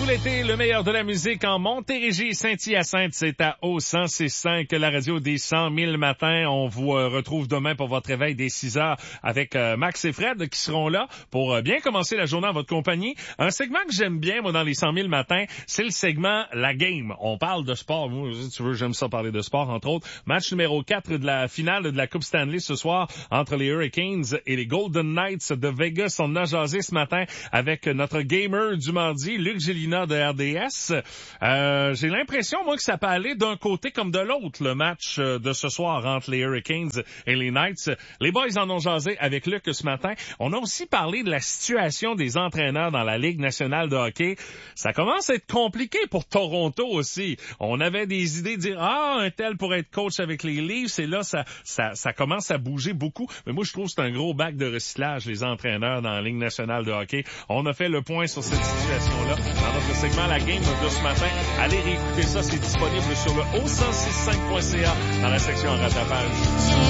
l'été, le meilleur de la musique en Montérégie, Saint-Hyacinthe, c'est à O106.5, la radio des 100 000 matins. On vous retrouve demain pour votre réveil dès 6 heures avec Max et Fred qui seront là pour bien commencer la journée en votre compagnie. Un segment que j'aime bien, moi, dans les 100 000 matins, c'est le segment La Game. On parle de sport. Moi, si tu veux, j'aime ça parler de sport, entre autres. Match numéro 4 de la finale de la Coupe Stanley ce soir entre les Hurricanes et les Golden Knights de Vegas. On a jasé ce matin avec notre gamer du mardi, Luc Gélina de RDS. J'ai l'impression, moi, que ça peut aller d'un côté comme de l'autre, le match de ce soir entre les Hurricanes et les Knights. Les boys en ont jasé avec Luc ce matin. On a aussi parlé de la situation des entraîneurs dans la Ligue nationale de hockey. Ça commence à être compliqué pour Toronto aussi. On avait des idées de dire, un tel pourrait être coach avec les Leafs, et là, ça commence à bouger beaucoup. Mais moi, je trouve que c'est un gros bac de recyclage, les entraîneurs dans la Ligue nationale de hockey. On a fait le point sur cette situation-là dans notre segment La Game de ce matin. Allez réécouter ça, c'est disponible sur le O1065.ca dans la section en rattrapage.